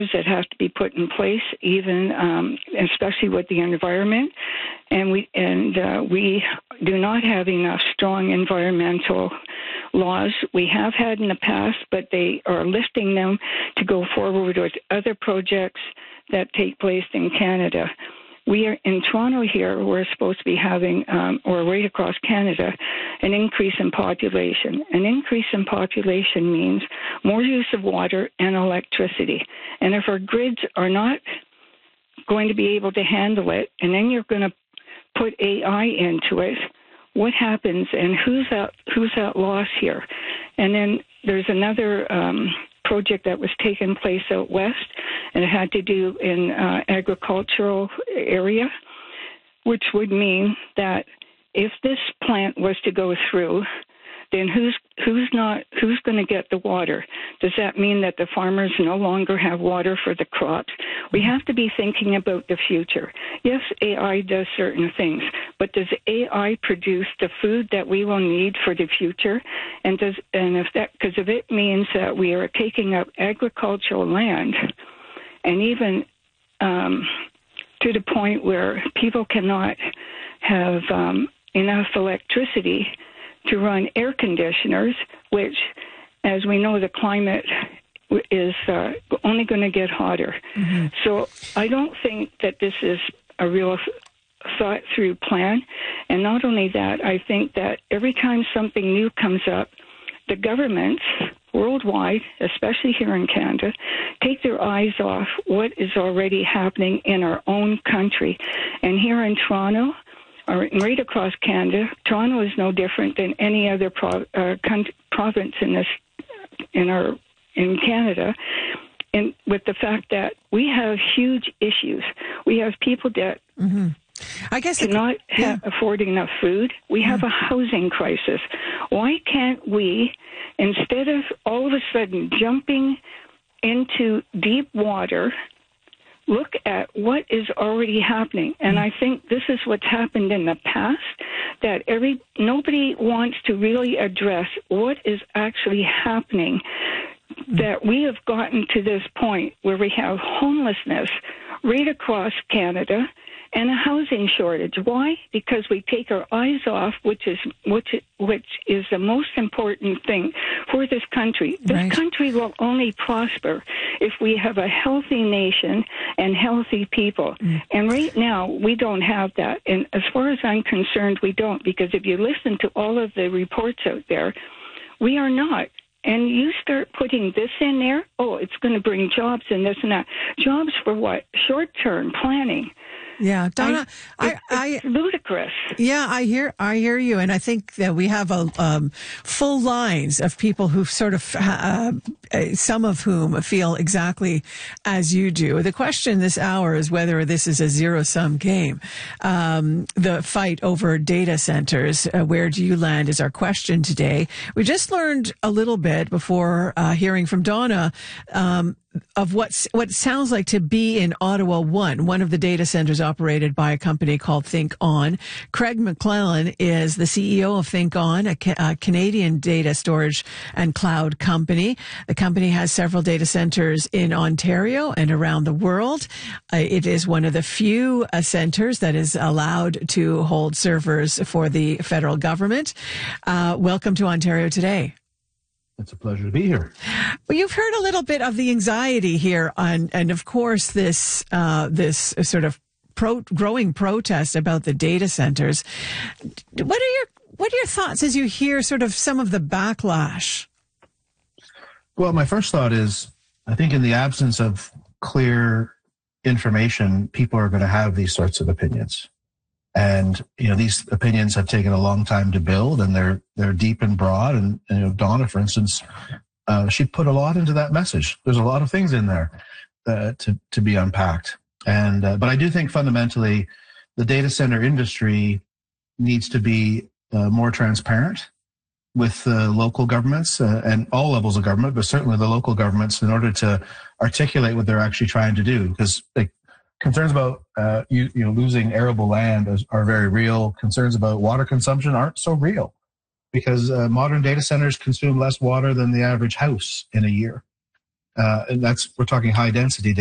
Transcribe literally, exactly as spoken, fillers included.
that have to be put in place, even um, especially with the environment, and we and uh, we do not have enough strong environmental laws. We have had in the past, but they are lifting them to go forward with other projects that take place in Canada. We are in Toronto here, we're supposed to be having, um, or right across Canada, an increase in population. An increase in population means more use of water and electricity. And if our grids are not going to be able to handle it, and then you're going to put A I into it, what happens and who's at, who's at loss here? And then there's another um, project that was taking place out west, and it had to do in uh, agricultural area, which would mean that if this plant was to go through, then who's who's not who's going to get the water? Does that mean that the farmers no longer have water for the crops? We have to be thinking about the future. Yes, A I does certain things, but does A I produce the food that we will need for the future? And does and if that because if it means that we are taking up agricultural land, and even um, to the point where people cannot have um, enough electricity to run air conditioners, which, as we know, the climate is uh, only going to get hotter. Mm-hmm. So I don't think that this is a real thought-through plan. And not only that, I think that every time something new comes up, the governments worldwide, especially here in Canada, take their eyes off what is already happening in our own country. And here in Toronto, or right across Canada, Toronto is no different than any other pro- uh, con- province in this in our in Canada. And with the fact that we have huge issues, we have people that mm-hmm. I guess cannot it, yeah. ha- afford enough food. We have yeah. a housing crisis. Why can't we, instead of all of a sudden jumping into deep water, look at what is already happening? And I think this is what's happened in the past, that every nobody wants to really address what is actually happening, that we have gotten to this point where we have homelessness right across Canada and a housing shortage. Why? Because we take our eyes off, which is which which is the most important thing for this country. This right. country will only prosper if we have a healthy nation and healthy people. Mm. And right now, we don't have that. And as far as I'm concerned, we don't, because if you listen to all of the reports out there, we are not. And you start putting this in there, oh, it's going to bring jobs and this and that. Jobs for what? Short-term planning. Yeah, Donna, I, I, it's ludicrous. Yeah, I hear, I hear you, and I think that we have a um, full lines of people who sort of, uh, some of whom feel exactly as you do. The question this hour is whether this is a zero-sum game. Um, the fight over data centers, uh, where do you land, is our question today. We just learned a little bit before uh, hearing from Donna. Um, of what's, what sounds like to be in Ottawa One, one of the data centers operated by a company called Think On. Craig McClellan is the C E O of Think On, a, ca- a Canadian data storage and cloud company. The company has several data centers in Ontario and around the world. Uh, it is one of the few uh, centers that is allowed to hold servers for the federal government. Uh, welcome to Ontario Today. It's a pleasure to be here. Well, you've heard a little bit of the anxiety here on, and of course, this uh, this sort of pro- growing protest about the data centers. What are your what are your thoughts as you hear sort of some of the backlash? Well, my first thought is, I think in the absence of clear information, people are going to have these sorts of opinions. And, you know, these opinions have taken a long time to build, and they're they're deep and broad. And, and you know, Donna, for instance, uh, she put a lot into that message. There's a lot of things in there uh, to to be unpacked. And uh, but I do think fundamentally, the data center industry needs to be uh, more transparent with uh, local governments uh, and all levels of government, but certainly the local governments, in order to articulate what they're actually trying to do. Because like, concerns about uh, you, you know, losing arable land is, are very real. Concerns about water consumption aren't so real, because uh, modern data centers consume less water than the average house in a year. Uh, and that's, we're talking high density